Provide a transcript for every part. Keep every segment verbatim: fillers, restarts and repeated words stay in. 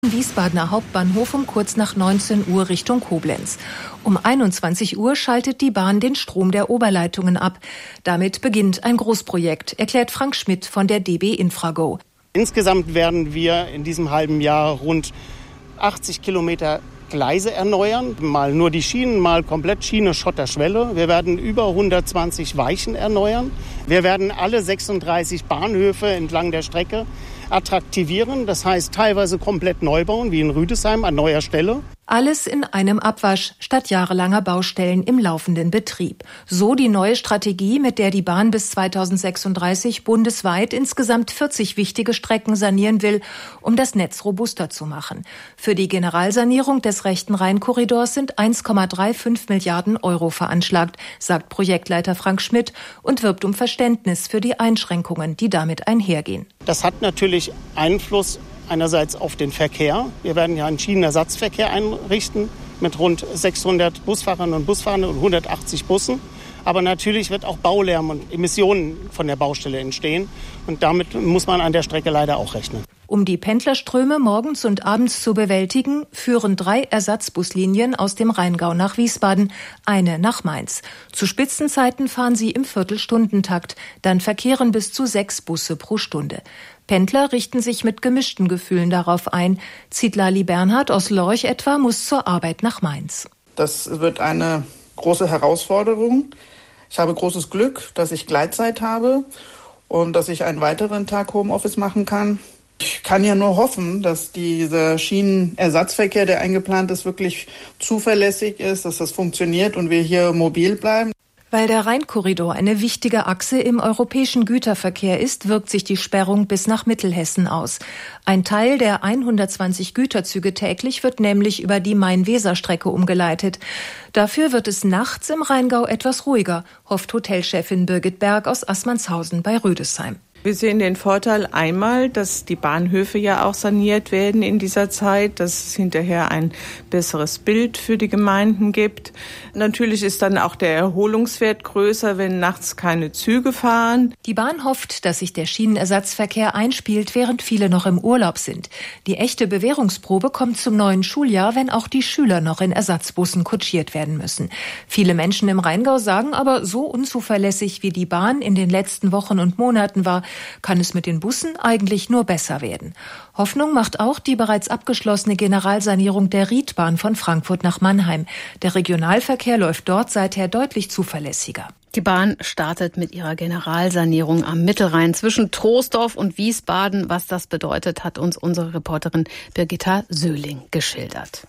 Wiesbadener Hauptbahnhof um kurz nach neunzehn Uhr Richtung Koblenz. Um einundzwanzig Uhr schaltet die Bahn den Strom der Oberleitungen ab. Damit beginnt ein Großprojekt, erklärt Frank Schmidt von der D B Infrago. Insgesamt werden wir in diesem halben Jahr rund achtzig Kilometer Gleise erneuern. Mal nur die Schienen, mal komplett Schiene, Schotter, Schwelle. Wir werden über hundertzwanzig Weichen erneuern. Wir werden alle sechsunddreißig Bahnhöfe entlang der Strecke attraktivieren. Das heißt teilweise komplett neu bauen, wie in Rüdesheim an neuer Stelle. Alles in einem Abwasch statt jahrelanger Baustellen im laufenden Betrieb. So die neue Strategie, mit der die Bahn bis zweitausendsechsunddreißig bundesweit insgesamt vierzig wichtige Strecken sanieren will, um das Netz robuster zu machen. Für die Generalsanierung des rechten Rheinkorridors sind eins Komma fünfunddreißig Milliarden Euro veranschlagt, sagt Projektleiter Frank Schmidt und wirbt um Verständnis für die Einschränkungen, die damit einhergehen. Das hat natürlich Einfluss einerseits auf den Verkehr. Wir werden ja einen Schienenersatzverkehr einrichten mit rund sechshundert Busfahrerinnen und Busfahrern und hundertachtzig Bussen. Aber natürlich wird auch Baulärm und Emissionen von der Baustelle entstehen. Und damit muss man an der Strecke leider auch rechnen. Um die Pendlerströme morgens und abends zu bewältigen, führen drei Ersatzbuslinien aus dem Rheingau nach Wiesbaden, eine nach Mainz. Zu Spitzenzeiten fahren sie im Viertelstundentakt. Dann verkehren bis zu sechs Busse pro Stunde. Pendler richten sich mit gemischten Gefühlen darauf ein. Zitlali Bernhard aus Lorch etwa muss zur Arbeit nach Mainz. Das wird eine große Herausforderung. Ich habe großes Glück, dass ich Gleitzeit habe und dass ich einen weiteren Tag Homeoffice machen kann. Ich kann ja nur hoffen, dass dieser Schienenersatzverkehr, der eingeplant ist, wirklich zuverlässig ist, dass das funktioniert und wir hier mobil bleiben. Weil der Rheinkorridor eine wichtige Achse im europäischen Güterverkehr ist, wirkt sich die Sperrung bis nach Mittelhessen aus. Ein Teil der hundertzwanzig Güterzüge täglich wird nämlich über die Main-Weser-Strecke umgeleitet. Dafür wird es nachts im Rheingau etwas ruhiger, hofft Hotelchefin Birgit Berg aus Assmannshausen bei Rüdesheim. Wir sehen den Vorteil einmal, dass die Bahnhöfe ja auch saniert werden in dieser Zeit, dass es hinterher ein besseres Bild für die Gemeinden gibt. Natürlich ist dann auch der Erholungswert größer, wenn nachts keine Züge fahren. Die Bahn hofft, dass sich der Schienenersatzverkehr einspielt, während viele noch im Urlaub sind. Die echte Bewährungsprobe kommt zum neuen Schuljahr, wenn auch die Schüler noch in Ersatzbussen kutschiert werden müssen. Viele Menschen im Rheingau sagen aber, so unzuverlässig wie die Bahn in den letzten Wochen und Monaten war, kann es mit den Bussen eigentlich nur besser werden. Hoffnung macht auch die bereits abgeschlossene Generalsanierung der Riedbahn von Frankfurt nach Mannheim. Der Regionalverkehr läuft dort seither deutlich zuverlässiger. Die Bahn startet mit ihrer Generalsanierung am Mittelrhein zwischen Troisdorf und Wiesbaden. Was das bedeutet, hat uns unsere Reporterin Birgitta Söhling geschildert.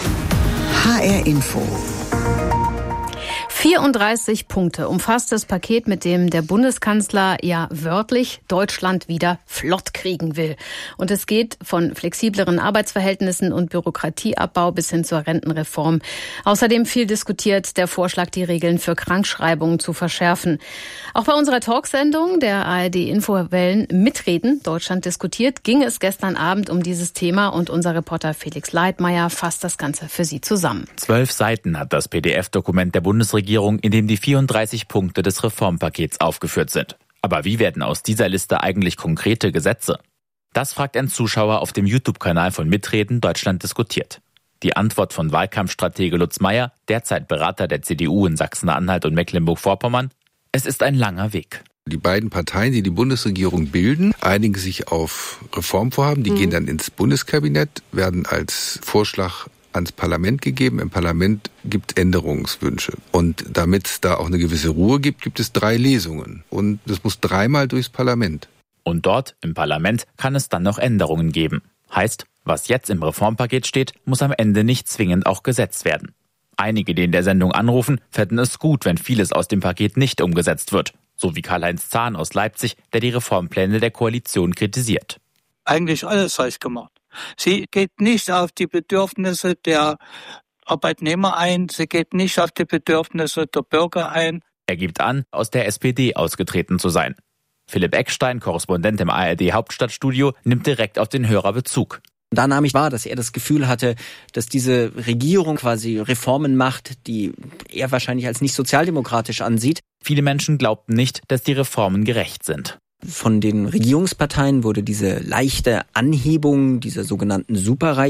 H R Info. vierunddreißig Punkte umfasst das Paket, mit dem der Bundeskanzler ja wörtlich Deutschland wieder flott kriegen will. Und es geht von flexibleren Arbeitsverhältnissen und Bürokratieabbau bis hin zur Rentenreform. Außerdem viel diskutiert der Vorschlag, die Regeln für Krankschreibungen zu verschärfen. Auch bei unserer Talksendung der A R D Infowellen Mitreden, Deutschland diskutiert, ging es gestern Abend um dieses Thema und unser Reporter Felix Leitmeier fasst das Ganze für Sie zusammen. Zwölf Seiten hat das P D F-Dokument der Bundesregierung, in dem die vierunddreißig Punkte des Reformpakets aufgeführt sind. Aber wie werden aus dieser Liste eigentlich konkrete Gesetze? Das fragt ein Zuschauer auf dem YouTube-Kanal von Mitreden Deutschland diskutiert. Die Antwort von Wahlkampfstratege Lutz Meyer, derzeit Berater der C D U in Sachsen-Anhalt und Mecklenburg-Vorpommern: Es ist ein langer Weg. Die beiden Parteien, die die Bundesregierung bilden, einigen sich auf Reformvorhaben. Die mhm. gehen dann ins Bundeskabinett, werden als Vorschlag ans Parlament gegeben. Im Parlament gibt es Änderungswünsche. Und damit es da auch eine gewisse Ruhe gibt, gibt es drei Lesungen. Und das muss dreimal durchs Parlament. Und dort, im Parlament, kann es dann noch Änderungen geben. Heißt, was jetzt im Reformpaket steht, muss am Ende nicht zwingend auch gesetzt werden. Einige, die in der Sendung anrufen, fänden es gut, wenn vieles aus dem Paket nicht umgesetzt wird. So wie Karl-Heinz Zahn aus Leipzig, der die Reformpläne der Koalition kritisiert. Eigentlich alles falsch gemacht. Sie geht nicht auf die Bedürfnisse der Arbeitnehmer ein, sie geht nicht auf die Bedürfnisse der Bürger ein. Er gibt an, aus der S P D ausgetreten zu sein. Philipp Eckstein, Korrespondent im A R D Hauptstadtstudio, nimmt direkt auf den Hörer Bezug. Da nahm ich wahr, dass er das Gefühl hatte, dass diese Regierung quasi Reformen macht, die er wahrscheinlich als nicht sozialdemokratisch ansieht. Viele Menschen glaubten nicht, dass die Reformen gerecht sind. Von den Regierungsparteien wurde diese leichte Anhebung dieser sogenannten Superreichen